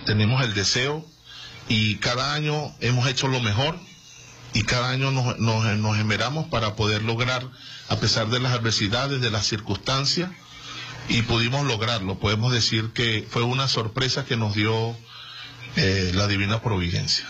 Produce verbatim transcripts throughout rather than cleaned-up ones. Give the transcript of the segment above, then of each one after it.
tenemos el deseo y cada año hemos hecho lo mejor y cada año nos, nos, nos esmeramos para poder lograr, a pesar de las adversidades, de las circunstancias, y pudimos lograrlo. Podemos decir que fue una sorpresa que nos dio eh, la divina providencia.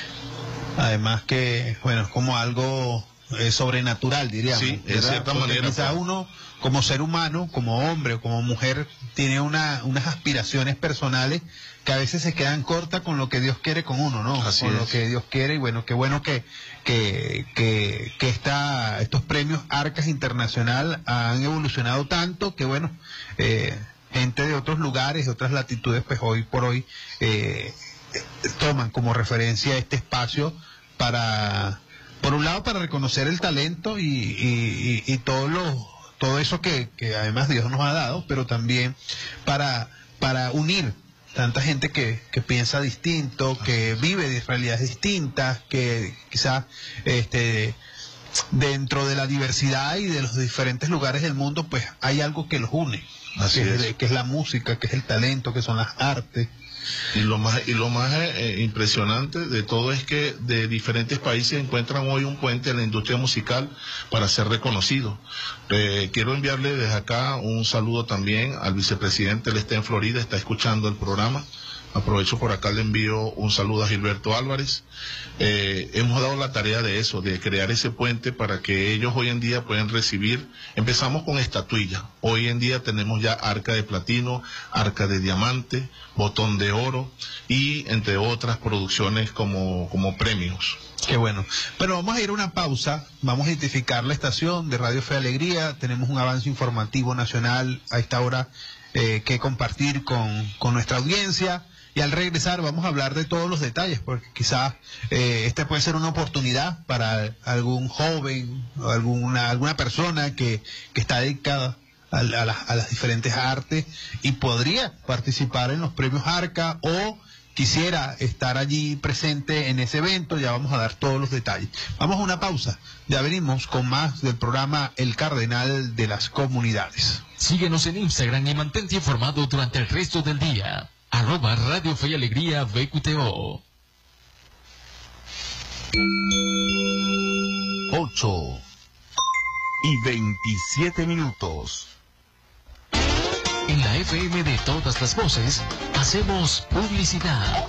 Además que, bueno, es como algo eh, sobrenatural, diríamos. Sí, de cierta Porque manera. quizá uno, como ser humano, como hombre o como mujer, tiene una, unas aspiraciones personales que a veces se quedan cortas con lo que Dios quiere con uno, ¿no? Así con es. lo que Dios quiere, y bueno, qué bueno que que que, que esta, estos premios Arcas Internacional han evolucionado tanto que, bueno, eh, gente de otros lugares, de otras latitudes, pues hoy por hoy eh, toman como referencia este espacio para, por un lado, para reconocer el talento y, y, y, y todo lo, todo eso que, que además Dios nos ha dado, pero también para, para unir tanta gente que, que piensa distinto, que vive de realidades distintas, que quizás este, dentro de la diversidad y de los diferentes lugares del mundo, pues hay algo que los une, Así que, es. es, que es la música, que es el talento, que son las artes. Y lo más y lo más eh, impresionante de todo es que de diferentes países encuentran hoy un puente en la industria musical para ser reconocido. Eh, quiero enviarle desde acá un saludo también al vicepresidente, él está en Florida, está escuchando el programa. Aprovecho por acá, le envío un saludo a Gilberto Álvarez. Eh, hemos dado la tarea de eso, de crear ese puente para que ellos hoy en día puedan recibir. Empezamos con estatuilla. Hoy en día tenemos ya arca de platino, arca de diamante, botón de oro y entre otras producciones como, como premios. Qué bueno. Pero vamos a ir a una pausa, vamos a identificar la estación de Radio Fe y Alegría, tenemos un avance informativo nacional a esta hora eh, que compartir con, con nuestra audiencia. Y al regresar vamos a hablar de todos los detalles, porque quizás eh, esta puede ser una oportunidad para algún joven o alguna, alguna persona que, que está dedicada a, a, las, a las diferentes artes y podría participar en los premios Arca o quisiera estar allí presente en ese evento. Ya vamos a dar todos los detalles. Vamos a una pausa, ya venimos con más del programa El Cardenal de las Comunidades. Síguenos en Instagram y mantente informado durante el resto del día. Arroba Radio Fe y Alegría V Q T O. Ocho y veintisiete minutos. En la F M de todas las voces, hacemos publicidad.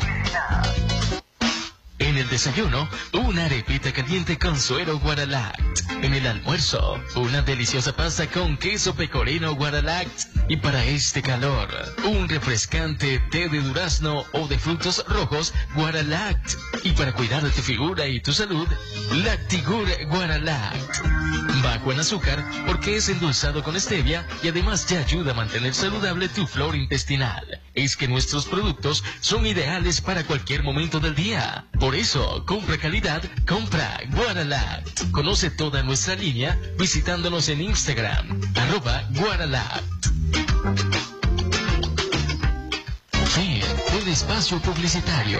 En el desayuno, una arepita caliente con suero Guaralact. En el almuerzo, una deliciosa pasta con queso pecorino Guaralact. Y para este calor, un refrescante té de durazno o de frutos rojos Guaralact. Y para cuidar de tu figura y tu salud, Lactigur Guaralact. Bajo en azúcar porque es endulzado con stevia y además te ayuda a mantener saludable tu flora intestinal. Es que nuestros productos son ideales para cualquier momento del día. Por eso, compra calidad, compra Guaralact. Conoce toda nuestra línea visitándonos en Instagram, arroba Guaralact. Fin del espacio publicitario.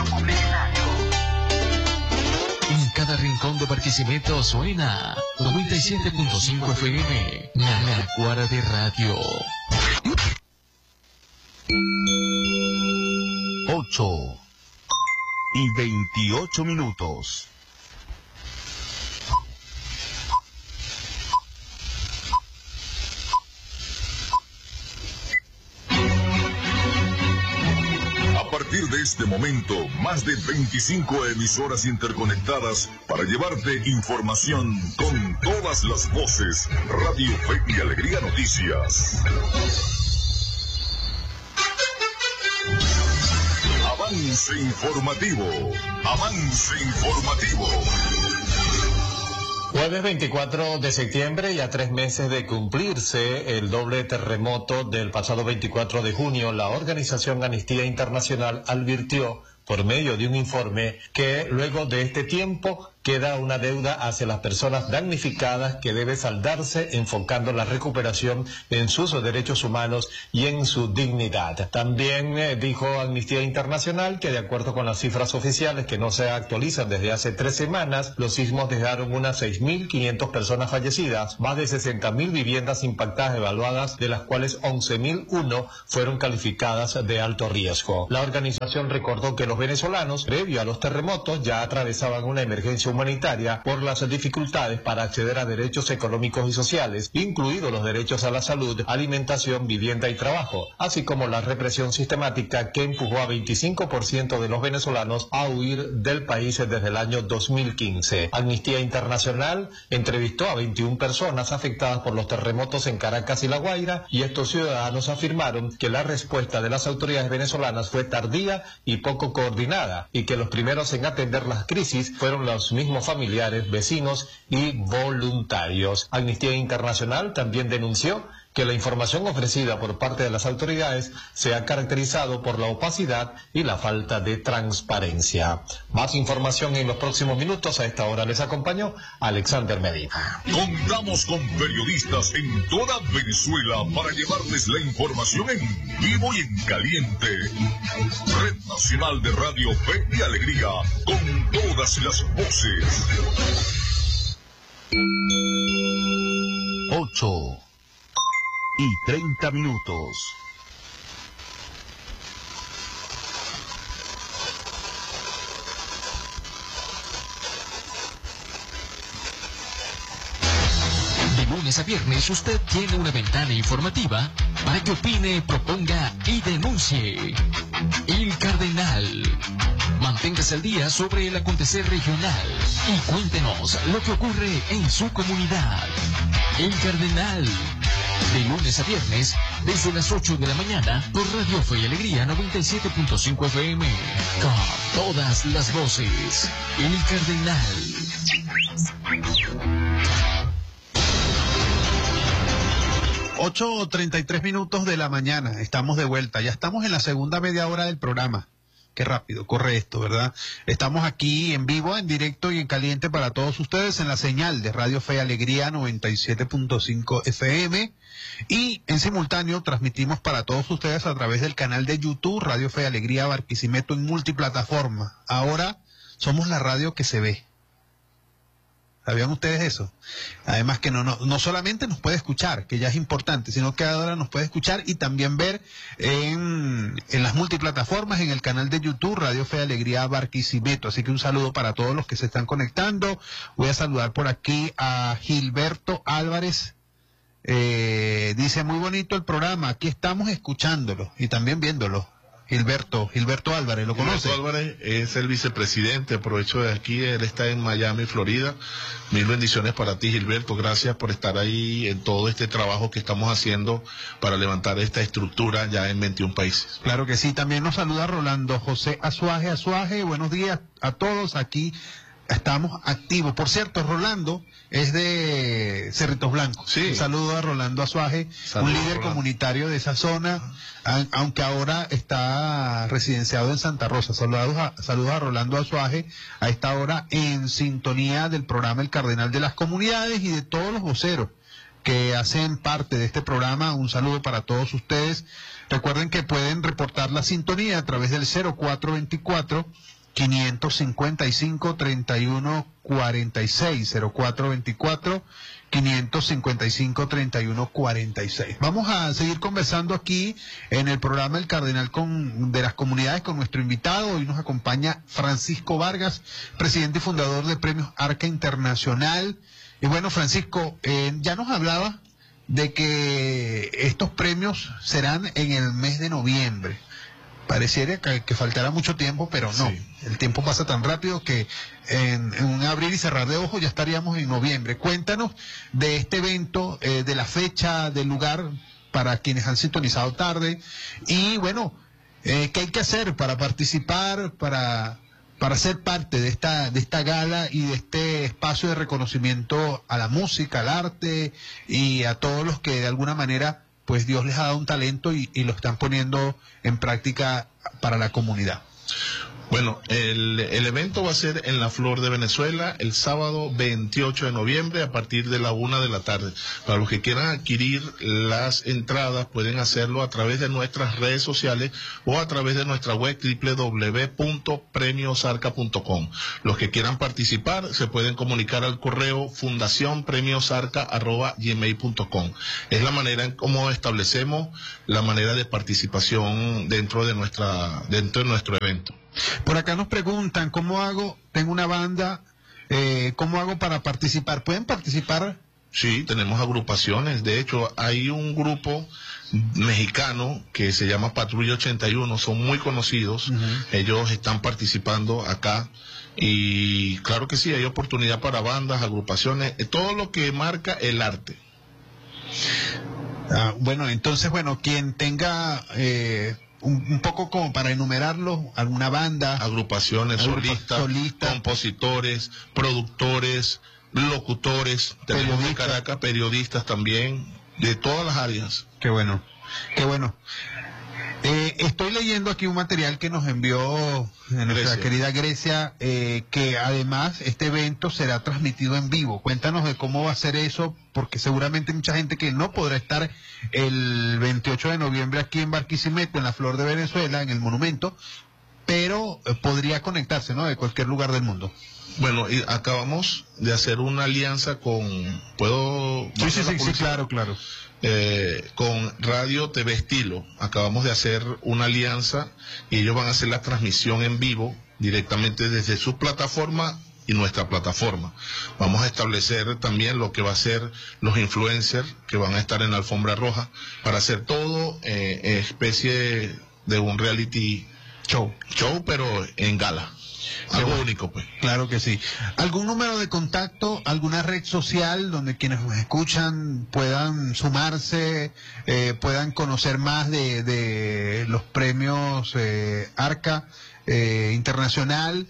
En cada rincón de Barquisimeto suena noventa y siete punto cinco F M, la Guara de Radio. Ocho y veintiocho minutos. A partir de este momento, más de veinticinco emisoras interconectadas para llevarte información con todas las voces. Radio Fe y Alegría Noticias. Avance informativo. Avance informativo. Jueves veinticuatro de septiembre y a tres meses de cumplirse el doble terremoto del pasado veinticuatro de junio, la organización Amnistía Internacional advirtió por medio de un informe que luego de este tiempo queda una deuda hacia las personas damnificadas que debe saldarse enfocando la recuperación en sus derechos humanos y en su dignidad. También eh, dijo Amnistía Internacional que de acuerdo con las cifras oficiales que no se actualizan desde hace tres semanas, los sismos dejaron unas seis mil quinientas personas fallecidas, más de sesenta mil viviendas impactadas evaluadas, de las cuales once mil uno fueron calificadas de alto riesgo. La organización recordó que los venezolanos, previo a los terremotos, ya atravesaban una emergencia humanitaria por las dificultades para acceder a derechos económicos y sociales, incluidos los derechos a la salud, alimentación, vivienda y trabajo, así como la represión sistemática que empujó a veinticinco por ciento de los venezolanos a huir del país desde el año dos mil quince. Amnistía Internacional entrevistó a veintiuna personas afectadas por los terremotos en Caracas y La Guaira, y estos ciudadanos afirmaron que la respuesta de las autoridades venezolanas fue tardía y poco coordinada, y que los primeros en atender las crisis fueron los mismos familiares, vecinos y voluntarios. Amnistía Internacional también denunció que la información ofrecida por parte de las autoridades se ha caracterizado por la opacidad y la falta de transparencia. Más información en los próximos minutos. A esta hora les acompañó Alexander Medina. Contamos con periodistas en toda Venezuela para llevarles la información en vivo y en caliente. Red Nacional de Radio Fe y Alegría, con todas las voces. Ocho y treinta minutos. De lunes a viernes usted tiene una ventana informativa para que opine, proponga y denuncie. El Cardenal. Manténgase al día sobre el acontecer regional y cuéntenos lo que ocurre en su comunidad. El Cardenal. De lunes a viernes, desde las ocho de la mañana, por Radio Fe y Alegría noventa y siete punto cinco F M. Con todas las voces. El Cardenal. ocho treinta y tres minutos de la mañana, estamos de vuelta, ya estamos en la segunda media hora del programa. Qué rápido corre esto, ¿verdad? Estamos aquí en vivo, en directo y en caliente para todos ustedes en la señal de Radio Fe y Alegría noventa y siete punto cinco F M, y en simultáneo transmitimos para todos ustedes a través del canal de YouTube Radio Fe y Alegría Barquisimeto en multiplataforma. Ahora somos la radio que se ve. ¿Sabían ustedes eso? Además que no, no, no solamente nos puede escuchar, que ya es importante, sino que ahora nos puede escuchar y también ver en, en las multiplataformas, en el canal de YouTube, Radio Fe y Alegría Barquisimeto. Así que un saludo para todos los que se están conectando. Voy a saludar por aquí a Gilberto Álvarez. Eh, dice, muy bonito el programa, aquí estamos escuchándolo y también viéndolo. Gilberto, Gilberto Álvarez, ¿lo conoce? Gilberto Álvarez es el vicepresidente, aprovecho de aquí, él está en Miami, Florida. Mil bendiciones para ti, Gilberto, gracias por estar ahí en todo este trabajo que estamos haciendo para levantar esta estructura ya en veintiún países. Claro que sí, también nos saluda Rolando José Azuaje, Azuaje, buenos días a todos, aquí estamos activos. Por cierto, Rolando es de Cerritos Blancos. Sí. Un saludo a Rolando Azuaje, Saludo, un líder Rolando. comunitario de esa zona, a, aunque ahora está residenciado en Santa Rosa. Saludos a, saludos a Rolando Azuaje, a esta hora en sintonía del programa El Cardenal de las Comunidades y de todos los voceros que hacen parte de este programa. Un saludo para todos ustedes. Recuerden que pueden reportar la sintonía a través del cero cuatro veinticuatro, quinientos cincuenta y cinco, treinta y uno cuarenta y seis, cero cuatro veinticuatro, quinientos cincuenta y cinco, treinta y uno cuarenta y seis. Vamos a seguir conversando aquí en el programa El Cardenal con, de las Comunidades con nuestro invitado. Hoy nos acompaña Francisco Vargas, presidente y fundador de Premios Arca Internacional. Y bueno, Francisco, eh, ya nos hablaba de que estos premios serán en el mes de noviembre. Pareciera que, que faltará mucho tiempo, pero no. Sí. El tiempo pasa tan rápido que en, en un abrir y cerrar de ojos ya estaríamos en noviembre. Cuéntanos de este evento, eh, de la fecha, del lugar, para quienes han sintonizado tarde. Y bueno, eh, ¿qué hay que hacer para participar, para, para ser parte de esta, de esta gala y de este espacio de reconocimiento a la música, al arte y a todos los que de alguna manera pues Dios les ha dado un talento y, y lo están poniendo en práctica para la comunidad? Bueno, el, el evento va a ser en la Flor de Venezuela el sábado veintiocho de noviembre a partir de la una de la tarde. Para los que quieran adquirir las entradas pueden hacerlo a través de nuestras redes sociales o a través de nuestra web doble u doble u doble u punto premios arca punto com. Los que quieran participar se pueden comunicar al correo fundación premios arca arroba gmail punto com. Es la manera en cómo establecemos la manera de participación dentro de nuestra dentro de nuestro evento. Por acá nos preguntan, ¿cómo hago? Tengo una banda, eh, ¿cómo hago para participar? ¿Pueden participar? Sí, tenemos agrupaciones. De hecho, hay un grupo mexicano que se llama Patrulla ochenta y uno, son muy conocidos. Uh-huh. Ellos están participando acá. Y claro que sí, hay oportunidad para bandas, agrupaciones, todo lo que marca el arte. Ah, bueno, entonces, bueno, quien tenga... Eh... Un, un poco como para enumerarlo, alguna banda, agrupaciones, solistas, solista, compositores, productores, locutores, tenemos de Caracas, periodistas también, de todas las áreas. Qué bueno, qué bueno. Eh, estoy leyendo aquí un material que nos envió nuestra Grecia. querida Grecia, eh, que además este evento será transmitido en vivo. Cuéntanos de cómo va a ser eso, porque seguramente mucha gente que no podrá estar el veintiocho de noviembre aquí en Barquisimeto, en la Flor de Venezuela, en el monumento, pero eh, podría conectarse, ¿no?, de cualquier lugar del mundo. Bueno, y acabamos de hacer una alianza con... ¿Puedo...? Sí, sí, sí, sí, claro, claro. Eh, con Radio T V Estilo. Acabamos de hacer una alianza y ellos van a hacer la transmisión en vivo directamente desde su plataforma y nuestra plataforma. Vamos a establecer también lo que va a ser los influencers que van a estar en la alfombra roja para hacer todo eh, especie de un reality show, show pero en gala. Algo bueno, único, pues. Claro que sí. ¿Algún número de contacto, alguna red social donde quienes nos escuchan puedan sumarse, eh, puedan conocer más de, de los premios eh, Arca eh, Internacional,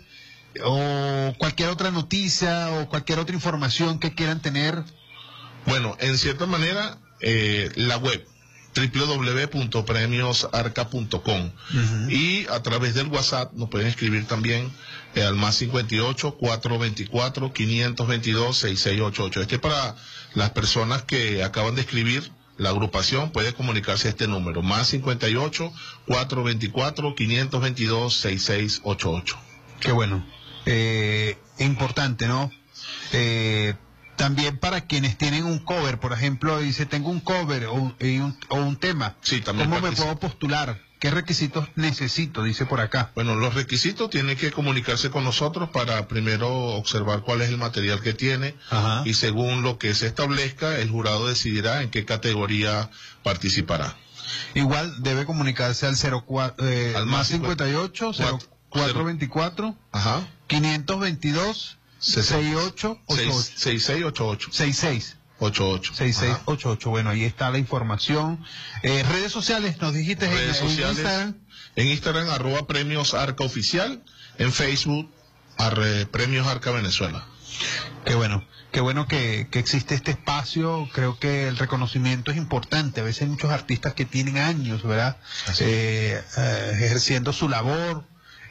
o cualquier otra noticia o cualquier otra información que quieran tener? Bueno, en cierta manera, eh, la web doble u doble u doble u punto premios arca punto com, uh-huh. Y a través del WhatsApp nos pueden escribir también eh, al más cincuenta y ocho, cuatrocientos veinticuatro, quinientos veintidós, sesenta y seis ochenta y ocho. Este es para las personas que acaban de escribir la agrupación, puede comunicarse a este número, más cincuenta y ocho, cuatrocientos veinticuatro, quinientos veintidós, sesenta y seis ochenta y ocho. Qué bueno. Eh, importante, ¿no? Eh, También para quienes tienen un cover, por ejemplo, dice, tengo un cover o un, o un tema, sí, también ¿cómo participa. me puedo postular? ¿Qué requisitos necesito? Dice por acá. Bueno, los requisitos tienen que comunicarse con nosotros para primero observar cuál es el material que tiene. Ajá. Y según lo que se establezca, el jurado decidirá en qué categoría participará. Igual debe comunicarse al, cero cuatro, eh, al más cincuenta y ocho, cuatrocientos veinticuatro, ajá. quinientos veintidós, sesenta y ocho ochenta y ocho. sesenta y seis ochenta y ocho. sesenta y seis ochenta y ocho. sesenta y seis ochenta y ocho. Bueno, ahí está la información. Eh, redes sociales, nos dijiste redes en, sociales, en Instagram. En Instagram, arroba Premios Arca Oficial. En Facebook, arre, Premios Arca Venezuela. Qué bueno. Qué bueno que, que existe este espacio. Creo que el reconocimiento es importante. A veces hay muchos artistas que tienen años, ¿verdad? Eh, eh, ejerciendo su labor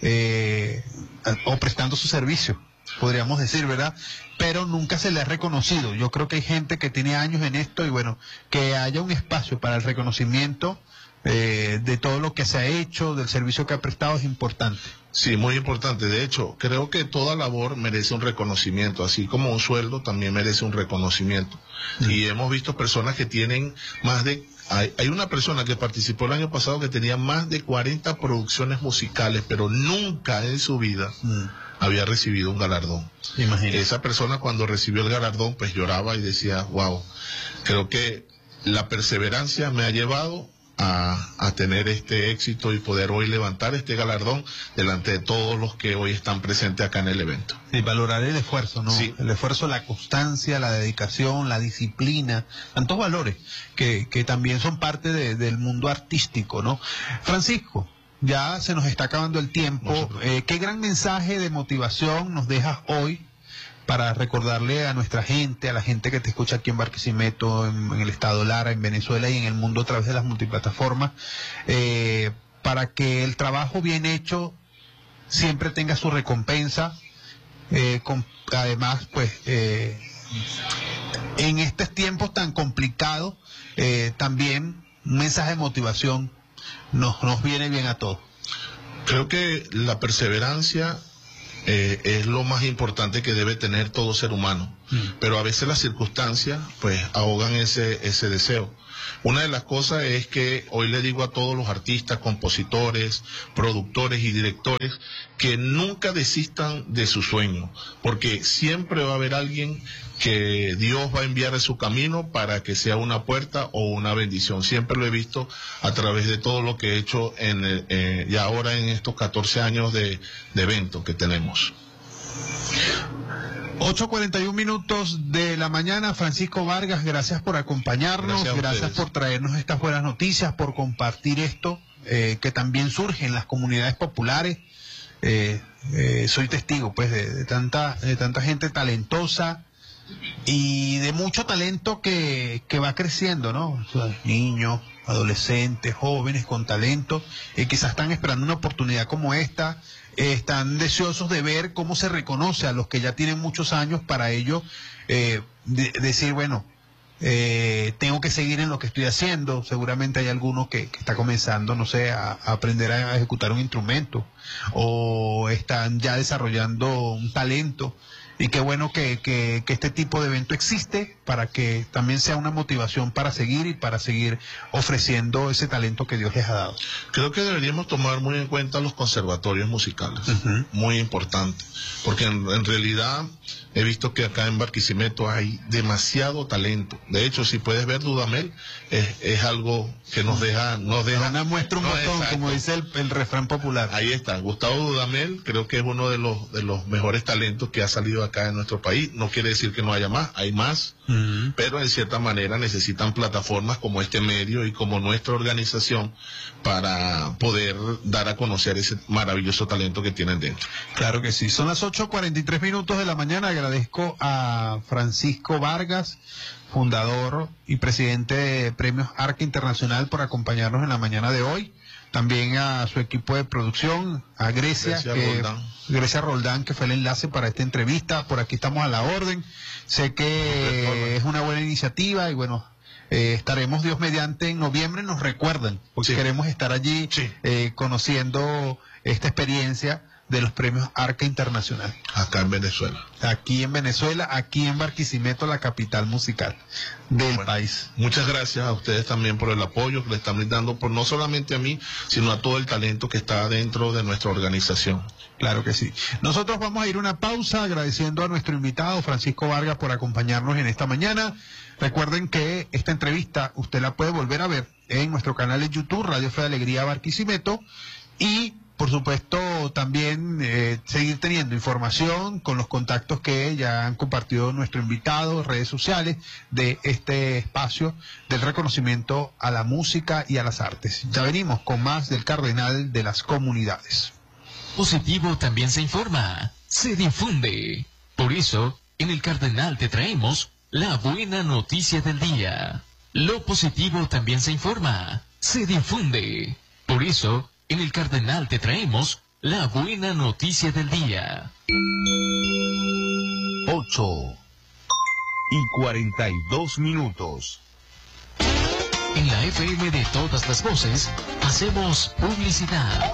eh, o prestando su servicio, podríamos decir, ¿verdad? Pero nunca se le ha reconocido. Yo creo que hay gente que tiene años en esto y bueno, que haya un espacio para el reconocimiento eh, de todo lo que se ha hecho, del servicio que ha prestado, es importante. Sí, muy importante. De hecho, creo que toda labor merece un reconocimiento, así como un sueldo también merece un reconocimiento. Mm. Y hemos visto personas que tienen más de... Hay, hay una persona que participó el año pasado que tenía más de cuarenta producciones musicales, pero nunca en su vida mm. había recibido un galardón. Imagínate. Esa persona cuando recibió el galardón pues lloraba y decía, wow, creo que la perseverancia me ha llevado a, a tener este éxito y poder hoy levantar este galardón delante de todos los que hoy están presentes acá en el evento. Y valorar el esfuerzo, ¿no? Sí. El esfuerzo, la constancia, la dedicación, la disciplina, tantos valores que, que también son parte de, del mundo artístico, ¿no? Francisco, ya se nos está acabando el tiempo. Eh, ¿Qué gran mensaje de motivación nos dejas hoy para recordarle a nuestra gente, a la gente que te escucha aquí en Barquisimeto, en, en el estado Lara, en Venezuela y en el mundo a través de las multiplataformas, eh, para que el trabajo bien hecho siempre tenga su recompensa. Eh, con, además, pues, eh, en estos tiempos tan complicados, eh, también un mensaje de motivación nos, nos viene bien a todos. Creo que la perseverancia eh, es lo más importante que debe tener todo ser humano, mm. pero a veces las circunstancias pues ahogan ese, ese deseo. Una de las cosas es que hoy le digo a todos los artistas, compositores, productores y directores que nunca desistan de su sueño, porque siempre va a haber alguien que Dios va a enviar a su camino para que sea una puerta o una bendición. Siempre lo he visto a través de todo lo que he hecho en el, eh, y ahora en estos catorce años de, de evento que tenemos. ocho cuarenta y un minutos de la mañana. Francisco Vargas, gracias por acompañarnos, gracias, gracias por traernos estas buenas noticias, por compartir esto eh, que también surge en las comunidades populares. Eh, eh, soy testigo pues de, de tanta de tanta gente talentosa y de mucho talento que, que va creciendo, ¿no? O sea, niños, adolescentes, jóvenes con talento, eh, quizás están esperando una oportunidad como esta, eh, están deseosos de ver cómo se reconoce a los que ya tienen muchos años para ello, eh, de, decir, bueno, eh, tengo que seguir en lo que estoy haciendo. Seguramente hay alguno que, que está comenzando, no sé, a, a aprender a ejecutar un instrumento, o están ya desarrollando un talento. Y qué bueno que, que, que este tipo de evento existe para que también sea una motivación para seguir y para seguir ofreciendo ese talento que Dios les ha dado. Creo que deberíamos tomar muy en cuenta los conservatorios musicales, uh-huh. muy importante, porque en, en realidad he visto que acá en Barquisimeto hay demasiado talento. De hecho, si puedes ver Dudamel, es, es algo que nos deja... Nos deja Una muestra un no, botón, exacto. como dice el, el refrán popular. Ahí está, Gustavo Dudamel, creo que es uno de los, de los mejores talentos que ha salido acá en nuestro país. No quiere decir que no haya más, hay más, uh-huh. pero en cierta manera necesitan plataformas como este medio y como nuestra organización para poder dar a conocer ese maravilloso talento que tienen dentro. Claro que sí. Son las ocho cuarenta y tres minutos de la mañana. Agradezco a Francisco Vargas, fundador y presidente de Premios Arca Internacional, por acompañarnos en la mañana de hoy. También a su equipo de producción, a Grecia, Grecia, que, Roldán. Grecia Roldán, que fue el enlace para esta entrevista. Por aquí estamos a la orden. Sé que es una buena iniciativa y bueno, eh, estaremos Dios mediante en noviembre, nos recuerdan, porque sí. queremos estar allí sí. eh, conociendo esta experiencia de los Premios Arca Internacional. Acá en Venezuela. Aquí en Venezuela, aquí en Barquisimeto, la capital musical del bueno, país. Muchas gracias a ustedes también por el apoyo que le están brindando, por no solamente a mí, sino a todo el talento que está dentro de nuestra organización. Claro que sí. Nosotros vamos a ir a una pausa agradeciendo a nuestro invitado Francisco Vargas por acompañarnos en esta mañana. Recuerden que esta entrevista usted la puede volver a ver en nuestro canal de YouTube, Radio Fe de Alegría Barquisimeto, y por supuesto, también eh, seguir teniendo información con los contactos que ya han compartido nuestro invitado, redes sociales, de este espacio del reconocimiento a la música y a las artes. Ya venimos con más del Cardenal de las Comunidades. Positivo también se informa, se difunde. Por eso, en el Cardenal te traemos la buena noticia del día. Lo positivo también se informa, se difunde. Por eso, en el Cardenal te traemos la buena noticia del día. ocho y cuarenta y dos minutos. En la F M de todas las voces, hacemos publicidad.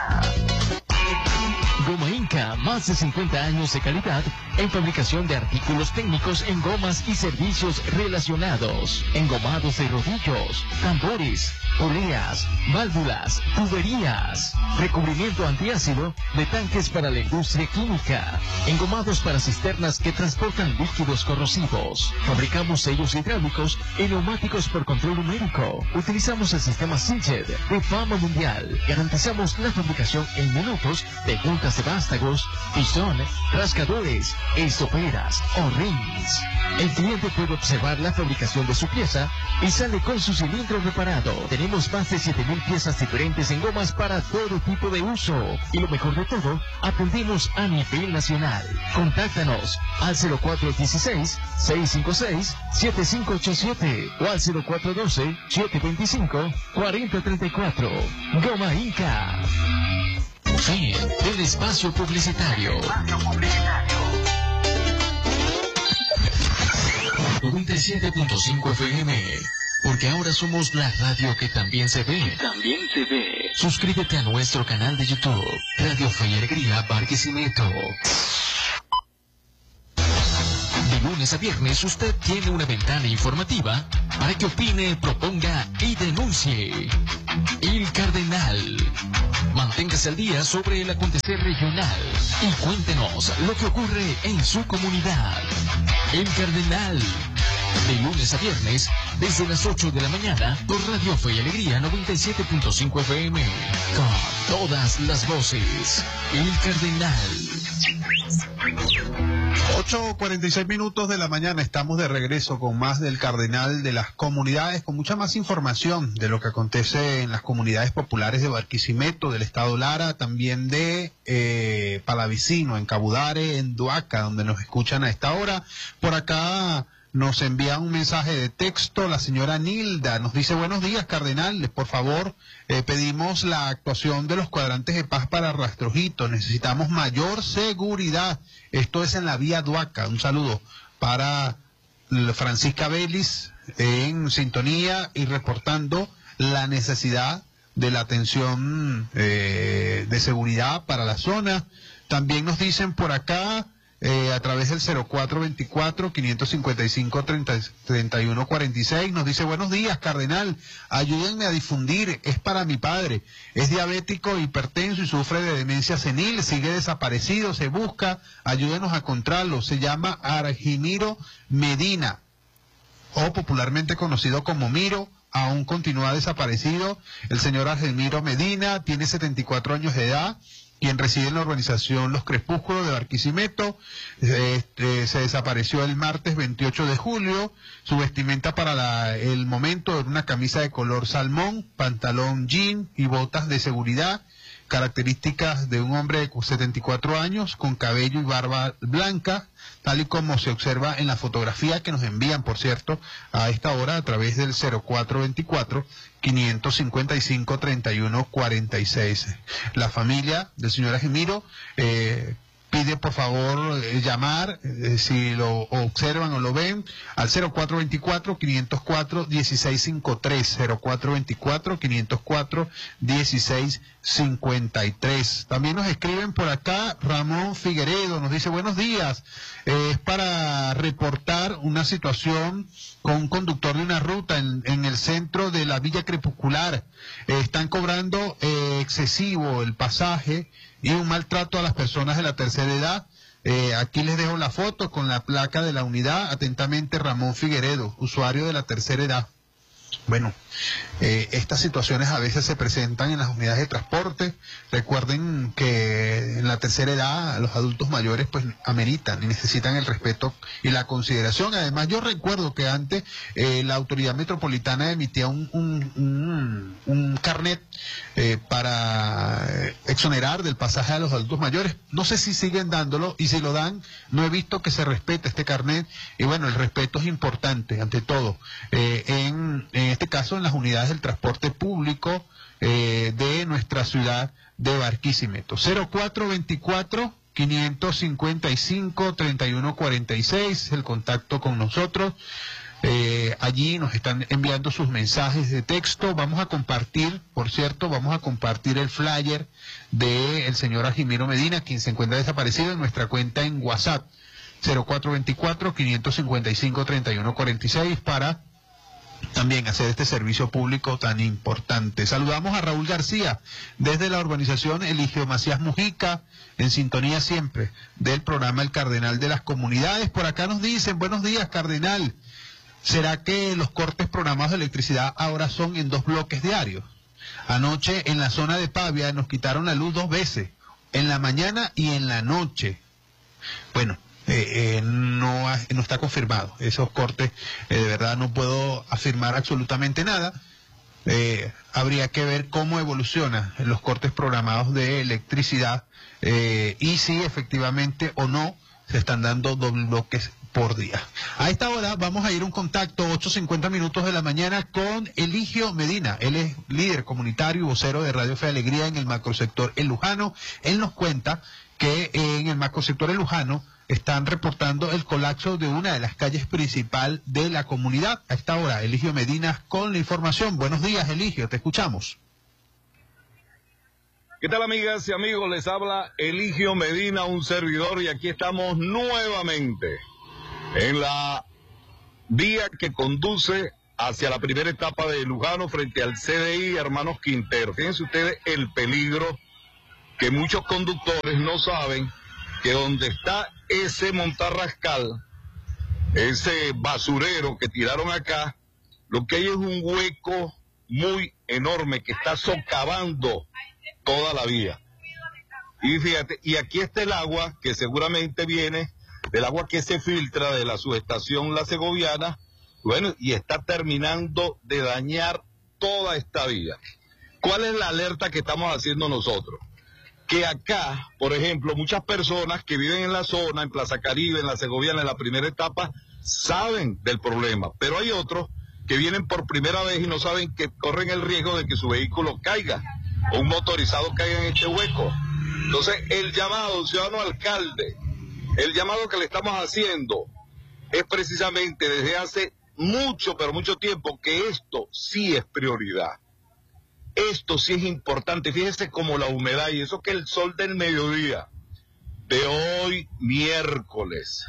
Goma Inca, más de cincuenta años de calidad en fabricación de artículos técnicos en gomas y servicios relacionados. Engomados de rodillos, tambores, poleas, válvulas, tuberías. Recubrimiento antiácido de tanques para la industria química. Engomados para cisternas que transportan líquidos corrosivos. Fabricamos sellos hidráulicos y neumáticos por control numérico. Utilizamos el sistema Siljet de fama mundial. Garantizamos la fabricación en minutos de puntas de vástagos, pistón, rascadores, estoperas o rings. El cliente puede observar la fabricación de su pieza y sale con su cilindro reparado. Tenemos más de siete mil piezas diferentes en gomas para todo tipo de uso. Y lo mejor de todo, atendemos a nivel nacional. Contáctanos al cero cuatro uno seis, seis cinco seis, siete cinco ocho siete o al cero cuatro uno dos, siete dos cinco, cuatro cero tres cuatro. Goma Inca. Fe, el espacio publicitario. noventa y siete punto cinco F M, porque ahora somos la radio que también se ve. También se ve. Suscríbete a nuestro canal de YouTube, Radio Fe y Alegría Barquisimeto. De lunes a viernes usted tiene una ventana informativa para que opine, proponga y denuncie. El Cardenal. Manténgase al día sobre el acontecer regional y cuéntenos lo que ocurre en su comunidad. El Cardenal. De lunes a viernes, desde las ocho de la mañana, por Radio Fe y Alegría noventa y siete punto cinco F M. Con todas las voces. El Cardenal. ocho cuarenta y seis minutos de la mañana, estamos de regreso con más del Cardenal de las comunidades, con mucha más información de lo que acontece en las comunidades populares de Barquisimeto, del estado Lara, también de eh, Palavicino, en Cabudare, en Duaca, donde nos escuchan a esta hora. Por acá nos envía un mensaje de texto la señora Nilda, nos dice: buenos días, cardenales, por favor, eh, pedimos la actuación de los cuadrantes de paz para Rastrojito, necesitamos mayor seguridad, esto es en la vía Duaca. Un saludo para Francisca Vélez en sintonía y reportando la necesidad de la atención eh, de seguridad para la zona. También nos dicen por acá, Eh, a través del cero cuatro veinticuatro, quinientos cincuenta y cinco, treinta y uno cuarenta y seis, nos dice: buenos días, cardenal, ayúdenme a difundir, es para mi padre, es diabético, hipertenso y sufre de demencia senil, sigue desaparecido, se busca, ayúdenos a encontrarlo, se llama Argimiro Medina, o popularmente conocido como Miro, aún continúa desaparecido. El señor Argimiro Medina tiene setenta y cuatro años de edad, quien reside en la urbanización Los Crepúsculos de Barquisimeto. Este, se desapareció el martes veintiocho de julio. Su vestimenta para la, el momento era una camisa de color salmón, pantalón jean y botas de seguridad. Características de un hombre de setenta y cuatro años, con cabello y barba blanca, tal y como se observa en la fotografía que nos envían, por cierto, a esta hora a través del cero cuatro veinticuatro, quinientos cincuenta y cinco, treinta y uno cuarenta y seis. La familia del señor Argimiro eh, pide por favor eh, llamar, eh, si lo observan o lo ven, al cero cuatro veinticuatro, quinientos cuatro, dieciséis cincuenta y tres, cero cuatro veinticuatro, quinientos cuatro, dieciséis cincuenta y tres. También nos escriben por acá, Ramón Figueredo, nos dice: buenos días, eh, es para reportar una situación con un conductor de una ruta en, en el centro de la Villa Crepuscular. Eh, están cobrando eh, excesivo el pasaje y un maltrato a las personas de la tercera edad. Eh, aquí les dejo la foto con la placa de la unidad. Atentamente, Ramón Figueredo, usuario de la tercera edad. Bueno, eh, estas situaciones a veces se presentan en las unidades de transporte. Recuerden que en la tercera edad los adultos mayores pues ameritan y necesitan el respeto y la consideración. Además, yo recuerdo que antes eh, la autoridad metropolitana emitía un, un, un, un carnet eh, para exonerar del pasaje a los adultos mayores. No sé si siguen dándolo, y si lo dan, no he visto que se respete este carnet. Y bueno, el respeto es importante ante todo. Eh, en, en este caso, en las unidades del transporte público eh, de nuestra ciudad de Barquisimeto. cero cuatro veinticuatro, quinientos cincuenta y cinco, treinta y uno cuarenta y seis, el contacto con nosotros. Eh, allí nos están enviando sus mensajes de texto. Vamos a compartir, por cierto, vamos a compartir el flyer del señor Argimiro Medina, quien se encuentra desaparecido, en nuestra cuenta en WhatsApp, cero cuatro veinticuatro, quinientos cincuenta y cinco, treinta y uno cuarenta y seis, para también hacer este servicio público tan importante. Saludamos a Raúl García desde la urbanización Eligio Macías Mujica, en sintonía siempre del programa El Cardenal de las Comunidades. Por acá nos dicen: buenos días, cardenal, ¿será que los cortes programados de electricidad ahora son en dos bloques diarios? Anoche en la zona de Pavia nos quitaron la luz dos veces, en la mañana y en la noche. Bueno, Eh, eh, no, ha, no está confirmado esos cortes, eh, de verdad no puedo afirmar absolutamente nada. Eh, habría que ver cómo evolucionan los cortes programados de electricidad eh, y si efectivamente o no se están dando doble bloques por día. A esta hora vamos a ir a un contacto, ocho cincuenta minutos de la mañana, con Eligio Medina. Él es líder comunitario y vocero de Radio Fe y Alegría en el macrosector El Lujano. Él nos cuenta que en el macrosector El Lujano están reportando el colapso de una de las calles principal de la comunidad. A esta hora, Eligio Medina con la información. Buenos días, Eligio, te escuchamos. ¿Qué tal, amigas y amigos? Les habla Eligio Medina, un servidor, y aquí estamos nuevamente en la vía que conduce hacia la primera etapa de Lujano frente al C D I Hermanos Quintero. Fíjense ustedes el peligro que muchos conductores no saben, que donde está ese montarrascal, ese basurero que tiraron acá, lo que hay es un hueco muy enorme que está socavando toda la vía. Y fíjate, y aquí está el agua que seguramente viene del agua que se filtra de la subestación La Segoviana, bueno, y está terminando de dañar toda esta vía. ¿Cuál es la alerta que estamos haciendo nosotros? Que acá, por ejemplo, muchas personas que viven en la zona, en Plaza Caribe, en La Segoviana, en la primera etapa, saben del problema, pero hay otros que vienen por primera vez y no saben que corren el riesgo de que su vehículo caiga o un motorizado caiga en este hueco. Entonces, el llamado, ciudadano alcalde, el llamado que le estamos haciendo es precisamente desde hace mucho, pero mucho tiempo, que esto sí es prioridad. Esto sí es importante. Fíjese como la humedad y eso que el sol del mediodía de hoy miércoles.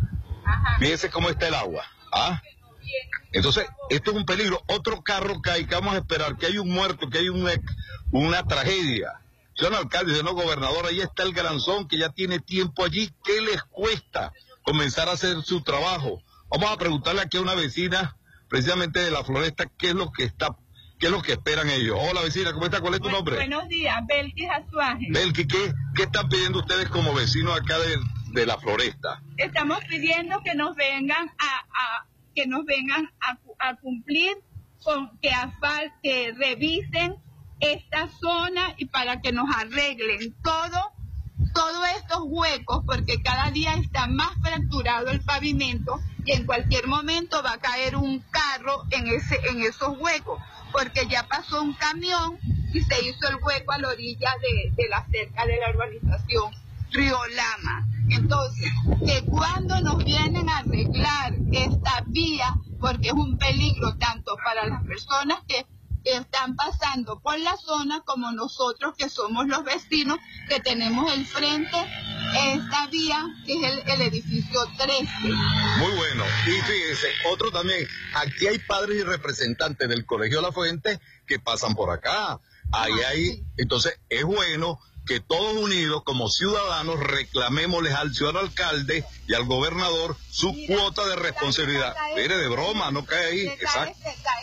Fíjese cómo está el agua. ¿Ah? Entonces, esto es un peligro. Otro carro cae, que vamos a esperar, que hay un muerto, que hay una, una tragedia. Señor alcalde, señor gobernador, ahí está el granzón que ya tiene tiempo allí. ¿Qué les cuesta comenzar a hacer su trabajo? Vamos a preguntarle aquí a una vecina, precisamente de La Floresta, qué es lo que está, qué es lo que esperan ellos. Hola, vecina, ¿cómo está? ¿Cuál es tu nombre? Buenos días, Belkis Azuaje. Belkis, ¿qué, ¿qué están pidiendo ustedes como vecinos acá de, de La Floresta? Estamos pidiendo que nos vengan a, a que nos vengan a, a cumplir con que afal, que revisen esta zona y para que nos arreglen todo, todos estos huecos, porque cada día está más fracturado el pavimento y en cualquier momento va a caer un carro en ese, en esos huecos, porque ya pasó un camión y se hizo el hueco a la orilla de, de la cerca de la urbanización Río Lama. Entonces, que cuando nos vienen a arreglar esta vía, porque es un peligro tanto para las personas que están pasando por la zona como nosotros que somos los vecinos que tenemos el frente esta vía que es el, el edificio trece. Muy bueno. Y fíjese, otro también, aquí hay padres y representantes del Colegio La Fuente que pasan por acá. Ahí hay, entonces es bueno que todos unidos como ciudadanos reclamémosles al ciudadano alcalde y al gobernador su Mira, cuota de responsabilidad. Mire, de broma, no cae ahí. Exacto.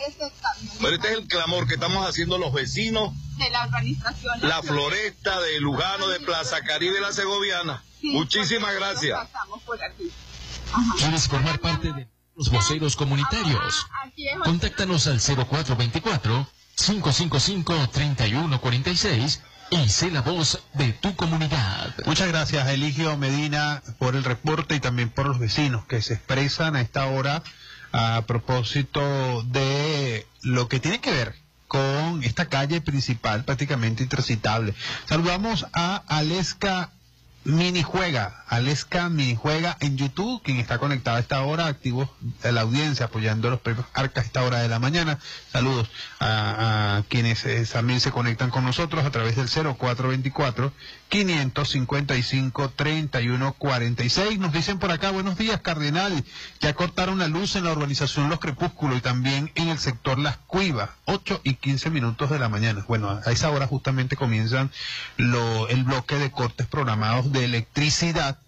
Pero este es el clamor que estamos haciendo los vecinos de la organización La, la Floresta, de Lujano, de Plaza Caribe y La Segoviana. Sí, Muchísimas gracias. ¿Quieres formar parte de los voceros comunitarios? Contáctanos al cero cuatro veinticuatro, cinco cinco cinco, treinta y uno cuarenta y seis y sé la voz de tu comunidad. Muchas gracias, Eligio Medina, por el reporte y también por los vecinos que se expresan a esta hora a propósito de lo que tiene que ver con esta calle principal prácticamente intransitable. Saludamos a Aleska Minijuega, Aleska Minijuega en YouTube, quien está conectada a esta hora, activo de la audiencia, apoyando los premios Arca a esta hora de la mañana. Saludos a, a quienes eh, también se conectan con nosotros a través del cero cuatro veinticuatro, quinientos cincuenta y cinco, treinta y uno cuarenta y seis. Nos dicen por acá, buenos días, Cardenal, ya cortaron la luz en la urbanización Los Crepúsculos y también en el sector Las Cuivas, ocho y quince minutos de la mañana. Bueno, a esa hora justamente comienzan lo, el bloque de cortes programados de electricidad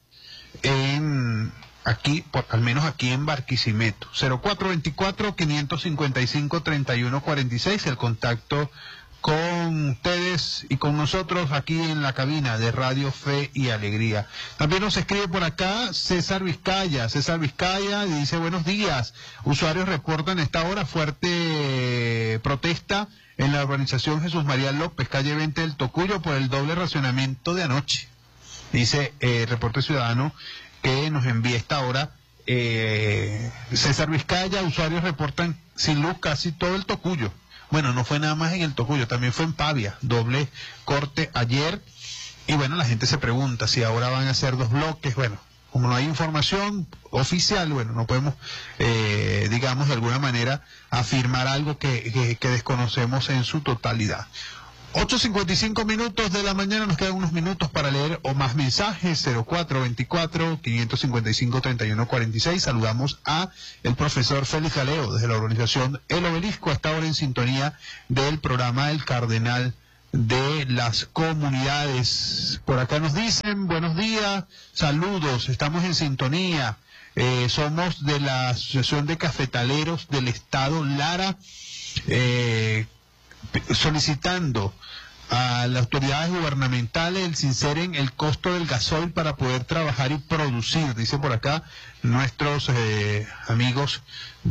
en aquí, por, al menos aquí en Barquisimeto. cero cuatro veinticuatro, quinientos cincuenta y cinco, treinta y uno cuarenta y seis, el contacto con ustedes y con nosotros aquí en la cabina de Radio Fe y Alegría. También nos escribe por acá César Vizcaya. César Vizcaya dice, buenos días. Usuarios reportan esta hora fuerte protesta en la urbanización Jesús María López, calle veinte del Tocuyo, por el doble racionamiento de anoche. Dice el eh, reporte ciudadano que nos envía esta hora Eh, César Vizcaya, usuarios reportan sin luz casi todo el Tocuyo. Bueno, no fue nada más en el Tocuyo, también fue en Pavia, doble corte ayer. Y bueno, la gente se pregunta si ahora van a hacer dos bloques. Bueno, como no hay información oficial, bueno, no podemos, eh, digamos, de alguna manera afirmar algo que, que, que desconocemos en su totalidad. ocho cincuenta y cinco minutos de la mañana, nos quedan unos minutos para leer o más mensajes. Cero cuatro veinticuatro, quinientos cincuenta y cinco, treinta y uno cuarenta y seis. Saludamos a el profesor Félix Galeo desde la organización El Obelisco, hasta ahora en sintonía del programa El Cardenal de las Comunidades. Por acá nos dicen buenos días, saludos, estamos en sintonía. Eh, somos de la Asociación de Cafetaleros del Estado Lara, eh, solicitando a las autoridades gubernamentales el sinceren el costo del gasoil para poder trabajar y producir, dice por acá nuestros eh, amigos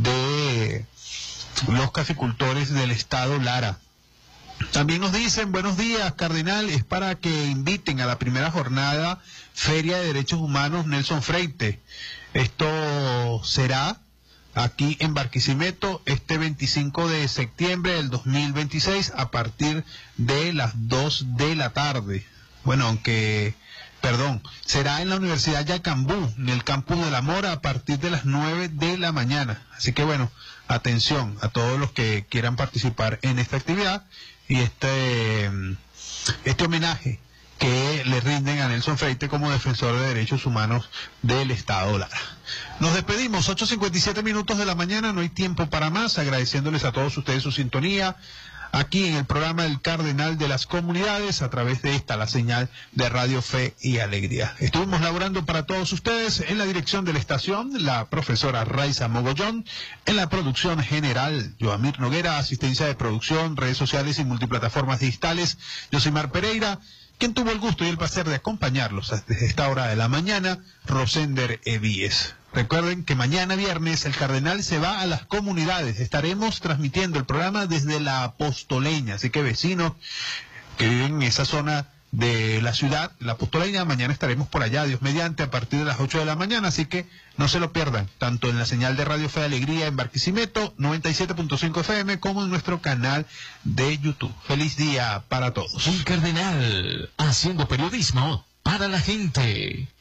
de los caficultores del Estado Lara. También nos dicen, buenos días, Cardenal, es para que inviten a la primera jornada Feria de Derechos Humanos Nelson Freite. Esto será aquí en Barquisimeto este veinticinco de septiembre del dos mil veintiséis a partir de las dos de la tarde. Bueno, aunque, perdón, será en la Universidad Yacambú, en el Campus de la Mora, a partir de las nueve de la mañana. Así que bueno, atención a todos los que quieran participar en esta actividad y este, este homenaje que le rinden a Nelson Freite como defensor de derechos humanos del Estado Lara. Nos despedimos, ocho cincuenta y siete minutos de la mañana, no hay tiempo para más, agradeciéndoles a todos ustedes su sintonía aquí en el programa del Cardenal de las Comunidades, a través de esta, la señal de Radio Fe y Alegría. Estuvimos laborando para todos ustedes en la dirección de la estación, la profesora Raiza Mogollón, en la producción general, Joamir Noguera, asistencia de producción, redes sociales y multiplataformas digitales, yo soy Mar Pereira, quien tuvo el gusto y el placer de acompañarlos desde esta hora de la mañana, Rosender Evíes. Recuerden que mañana viernes el Cardenal se va a las comunidades. Estaremos transmitiendo el programa desde la Apostoleña, así que vecinos que viven en esa zona de la ciudad, la Apostoleña, mañana estaremos por allá, Dios mediante, a partir de las ocho de la mañana, así que no se lo pierdan, tanto en la señal de Radio Fe y Alegría en Barquisimeto, noventa y siete punto cinco F M, como en nuestro canal de YouTube. Feliz día para todos. El Cardenal, haciendo periodismo para la gente.